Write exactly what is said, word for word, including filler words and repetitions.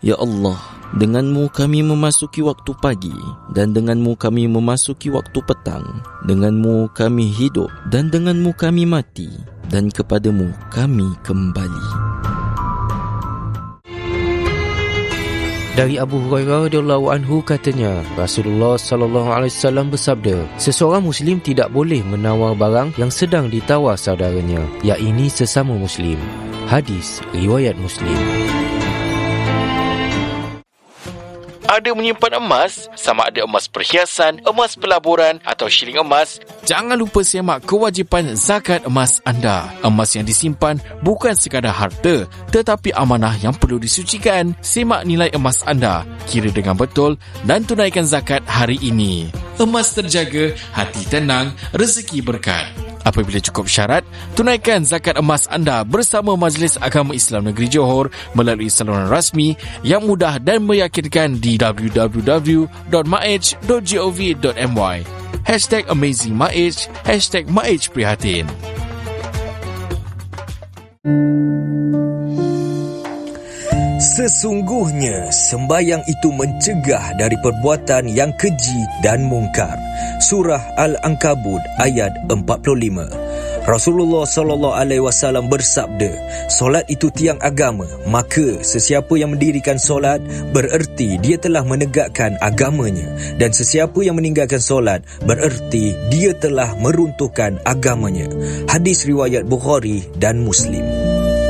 Ya Allah, denganmu kami memasuki waktu pagi, dan denganmu kami memasuki waktu petang. Denganmu kami hidup, dan denganmu kami mati, dan kepadamu kami kembali. Dari Abu Hurairah radhiyallahu anhu katanya, Rasulullah sallallahu alaihi wasallam bersabda, seseorang Muslim tidak boleh menawar barang yang sedang ditawar saudaranya, yakni sesama Muslim. Hadis riwayat Muslim. Ada menyimpan emas, sama ada emas perhiasan, emas pelaburan atau shilling emas, jangan lupa semak kewajipan zakat emas anda. Emas yang disimpan bukan sekadar harta, tetapi amanah yang perlu disucikan. Semak nilai emas anda, kira dengan betul dan tunaikan zakat hari ini. Emas terjaga, hati tenang, rezeki berkat. Apabila cukup syarat, tunaikan zakat emas anda bersama Majlis Agama Islam Negeri Johor melalui saluran rasmi yang mudah dan meyakinkan di w w w dot maij dot gov dot my. Hashtag Amazing Maij, Hashtag Maij Prihatin. Sesungguhnya sembahyang itu mencegah dari perbuatan yang keji dan mungkar. Surah Al-Ankabut ayat empat puluh lima. Rasulullah sallallahu alaihi wasallam bersabda, solat itu tiang agama, maka sesiapa yang mendirikan solat bererti dia telah menegakkan agamanya, dan sesiapa yang meninggalkan solat bererti dia telah meruntuhkan agamanya. Hadis riwayat Bukhari dan Muslim.